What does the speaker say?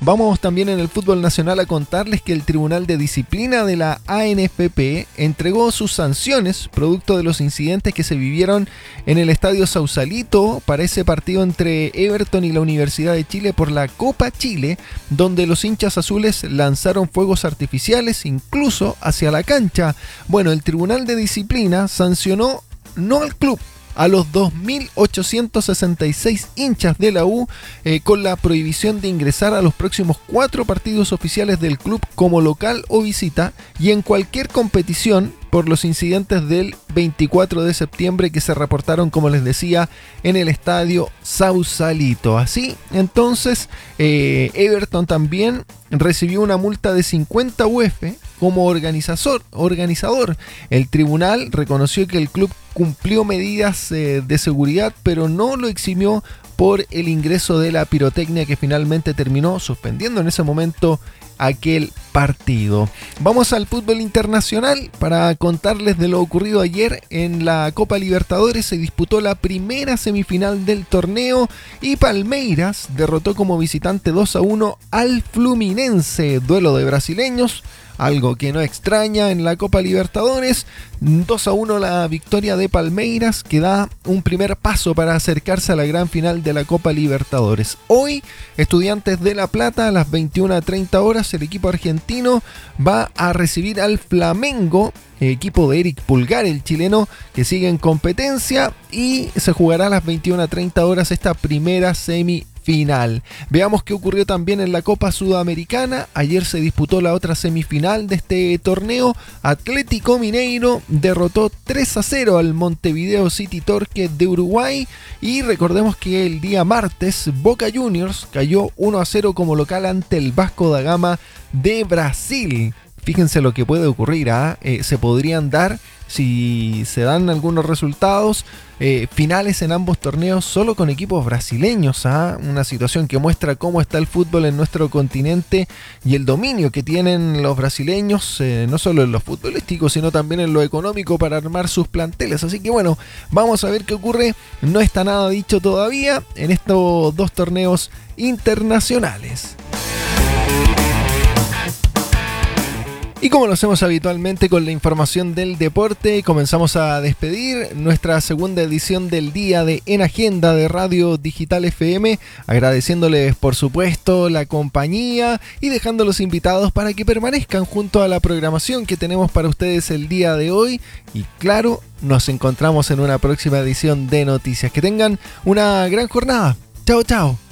Vamos también en el fútbol nacional a contarles que el Tribunal de Disciplina de la ANFP entregó sus sanciones producto de los incidentes que se vivieron en el Estadio Sausalito para ese partido entre Everton y la Universidad de Chile por la Copa Chile, donde los hinchas azules lanzaron fuegos artificiales incluso hacia la cancha. Bueno, el Tribunal de Disciplina sancionó no al club, a los 2.866 hinchas de la U con la prohibición de ingresar a los próximos 4 partidos oficiales del club como local o visita y en cualquier competición por los incidentes del 24 de septiembre que se reportaron, como les decía, en el estadio Sausalito. Así, entonces, Everton también recibió una multa de 50 UF como organizador. El tribunal reconoció que el club cumplió medidas de seguridad, pero no lo eximió por el ingreso de la pirotecnia que finalmente terminó suspendiendo en ese momento aquel partido. Vamos al fútbol internacional para contarles de lo ocurrido ayer en la Copa Libertadores. Se disputó la primera semifinal del torneo y Palmeiras derrotó como visitante 2-1 al Fluminense, duelo de brasileños, algo que no extraña en la Copa Libertadores. 2-1 la victoria de Palmeiras, que da un primer paso para acercarse a la gran final de la Copa Libertadores. Hoy, Estudiantes de La Plata, a las 21:30 horas, el equipo argentino va a recibir al Flamengo, equipo de Eric Pulgar, el chileno, que sigue en competencia, y se jugará a las 21:30 horas esta primera semifinal. Veamos qué ocurrió también en la Copa Sudamericana. Ayer se disputó la otra semifinal de este torneo. Atlético Mineiro derrotó 3-0 al Montevideo City Torque de Uruguay. Y recordemos que el día martes Boca Juniors cayó 1-0 como local ante el Vasco da Gama de Brasil. Fíjense lo que puede ocurrir, se podrían dar, si se dan algunos resultados, finales en ambos torneos solo con equipos brasileños. Una situación que muestra cómo está el fútbol en nuestro continente y el dominio que tienen los brasileños, no solo en lo futbolístico, sino también en lo económico para armar sus planteles. Así que bueno, vamos a ver qué ocurre. No está nada dicho todavía en estos dos torneos internacionales. Y como lo hacemos habitualmente con la información del deporte, comenzamos a despedir nuestra segunda edición del día de En Agenda de Radio Digital FM, agradeciéndoles por supuesto la compañía y dejándolos invitados para que permanezcan junto a la programación que tenemos para ustedes el día de hoy. Y claro, nos encontramos en una próxima edición de Noticias. Que tengan una gran jornada. Chao, chao.